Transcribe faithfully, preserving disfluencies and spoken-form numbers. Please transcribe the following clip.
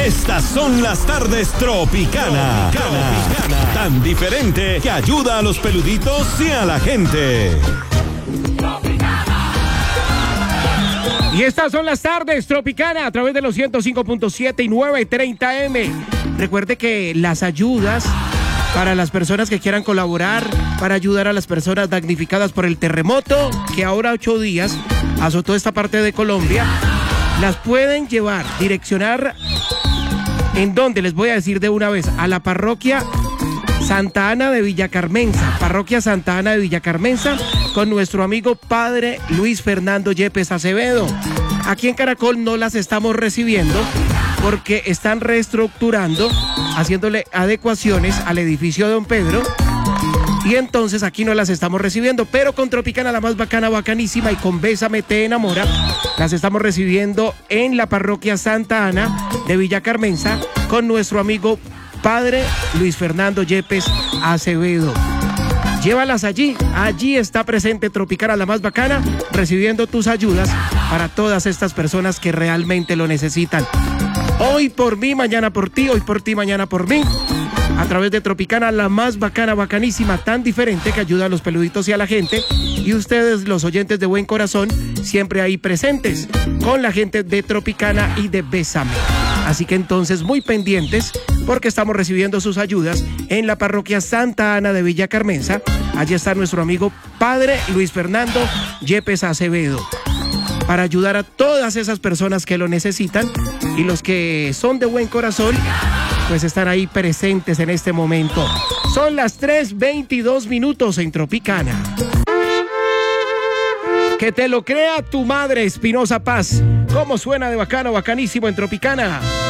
Estas son las tardes Tropicana. Tropicana. Tropicana. Tan diferente que ayuda a los peluditos y a la gente. Y estas son las tardes Tropicana a través de los ciento cinco punto siete y novecientos treinta eme. Recuerde que las ayudas para las personas que quieran colaborar, para ayudar a las personas damnificadas por el terremoto que ahora ocho días azotó esta parte de Colombia, las pueden llevar, direccionar, ¿en dónde? Les voy a decir de una vez, a la parroquia Santa Ana de Villa Carmenza, parroquia Santa Ana de Villa Carmenza, con nuestro amigo padre Luis Fernando Yepes Acevedo. Aquí en Caracol no las estamos recibiendo porque están reestructurando, haciéndole adecuaciones al edificio de Don Pedro, y entonces aquí no las estamos recibiendo, pero con Tropicana, la más bacana, bacanísima, y con Bésame te enamora, las estamos recibiendo en la parroquia Santa Ana de Villa Carmenza con nuestro amigo padre Luis Fernando Yepes Acevedo. Llévalas allí, allí está presente Tropicana, la más bacana, recibiendo tus ayudas para todas estas personas que realmente lo necesitan. Hoy por mí, mañana por ti, hoy por ti, mañana por mí. A través de Tropicana, la más bacana, bacanísima, tan diferente que ayuda a los peluditos y a la gente. Y ustedes, los oyentes de buen corazón, siempre ahí presentes con la gente de Tropicana y de Bésame. Así que entonces muy pendientes porque estamos recibiendo sus ayudas en la parroquia Santa Ana de Villa Carmenza. Allí está nuestro amigo padre Luis Fernando Yepes Acevedo, para ayudar a todas esas personas que lo necesitan, y los que son de buen corazón pues están ahí presentes en este momento. Son las tres veintidós minutos en Tropicana. Que te lo crea tu madre, Espinosa Paz. ¿Cómo suena de bacano, bacanísimo en Tropicana?